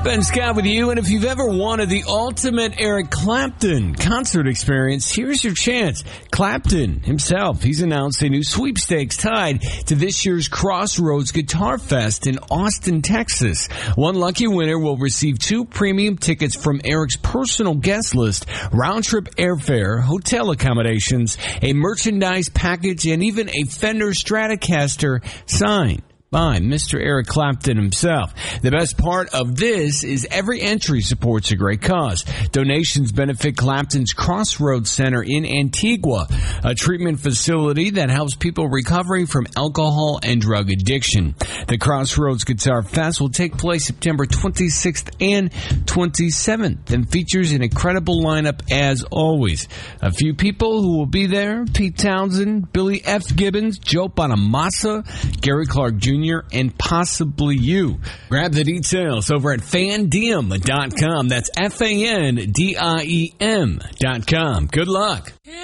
Ben Scott with you, and if you've ever wanted the ultimate Eric Clapton concert experience, here's your chance. Clapton himself, he's announced a new sweepstakes tied to this year's Crossroads Guitar Fest in Austin, Texas. One lucky winner will receive 2 premium tickets from Eric's personal guest list, round-trip airfare, hotel accommodations, a merchandise package, and even a Fender Stratocaster signed by Mr. Eric Clapton himself. The best part of this is every entry supports a great cause. Donations benefit Clapton's Crossroads Center in Antigua, a treatment facility that helps people recovering from alcohol and drug addiction. The Crossroads Guitar Fest will take place September 26th and 27th and features an incredible lineup as always. A few people who will be there: Pete Townsend, Billy F. Gibbons, Joe Bonamassa, Gary Clark Jr., and possibly you. Grab the details over at fandiem.com. That's FANDIEM.com. Good luck.